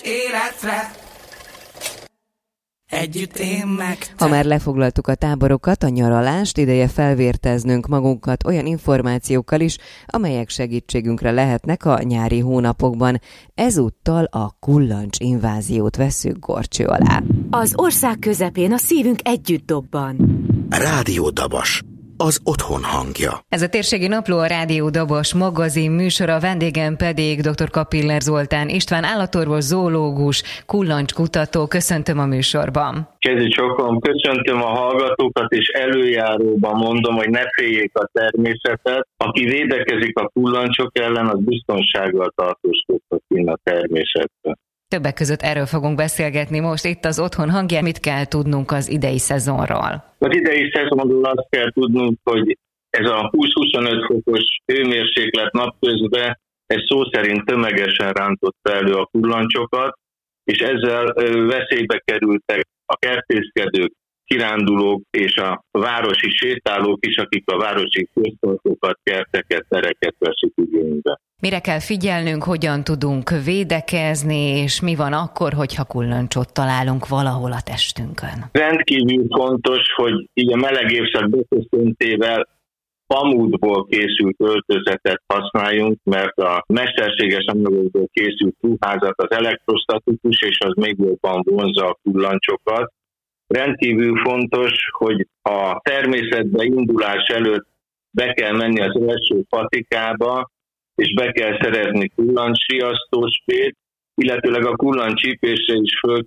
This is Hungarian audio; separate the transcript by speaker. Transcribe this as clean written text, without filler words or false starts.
Speaker 1: Életre együtt én meg te.
Speaker 2: Ha már lefoglaltuk a táborokat, a nyaralást, ideje felvérteznünk magunkat olyan információkkal is, amelyek segítségünkre lehetnek a nyári hónapokban. Ezúttal a kullancs inváziót vesszük górcső alá.
Speaker 3: Az ország közepén a szívünk együtt dobban.
Speaker 4: Rádió Dabas, az otthon hangja.
Speaker 5: Ez a Térségi Napló, a Rádió Dabas magazin műsora, vendégem pedig dr. Kapiller Zoltán István, állatorvos, zoológus, kullancskutató. Köszöntöm a műsorban.
Speaker 6: Kezi csokom, köszöntöm a hallgatókat, és előjáróban mondom, hogy ne féljék a természetet. Aki védekezik a kullancsok ellen, az biztonsággal tartózkodhat a természetben.
Speaker 5: Többek között erről fogunk beszélgetni most itt az otthon hangja. Mit kell tudnunk az idei szezonról?
Speaker 6: Az idei szezonról azt kell tudnunk, hogy ez a 20-25 fokos hőmérséklet napközben ez szó szerint tömegesen rántotta elő a kullancsokat, és ezzel veszélybe kerültek a kertészkedők, kirándulók és a városi sétálók is, akik a városi köztartókat, kerteket, tereket veszik igénybe.
Speaker 5: Mire kell figyelnünk, hogyan tudunk védekezni, és mi van akkor, hogyha kullancsot találunk valahol a testünkön?
Speaker 6: Rendkívül fontos, hogy így a meleg évszak beköszöntével pamutból készült öltözetet használjunk, mert a mesterséges anyagokból készült ruházat az elektrostatikus, és az még jobban vonzza a kullancsokat. Rendkívül fontos, hogy a természetbe indulás előtt be kell menni az első patikába, és be kell szerezni kullancssiasztóspét, illetőleg a kullancscsípésre is föl